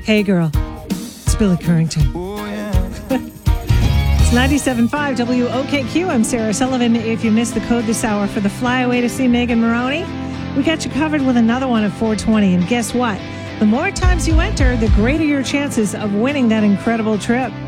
Hey, girl. It's Billy Currington. It's 97.5 WOKQ. I'm Sarah Sullivan. If you missed the code this hour for the flyaway to see Megan Maroney, we got you covered with another one at 420. And guess what? The more times you enter, the greater your chances of winning that incredible trip.